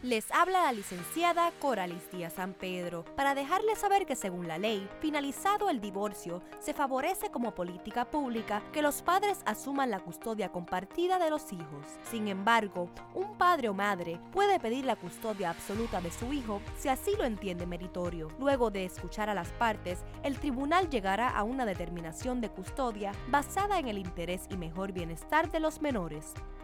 Les habla la licenciada Coralis Díaz San Pedro para dejarles saber que según la ley, finalizado el divorcio, se favorece como política pública que los padres asuman la custodia compartida de los hijos. Sin embargo, un padre o madre puede pedir la custodia absoluta de su hijo si así lo entiende meritorio. Luego de escuchar a las partes, el tribunal llegará a una determinación de custodia basada en el interés y mejor bienestar de los menores.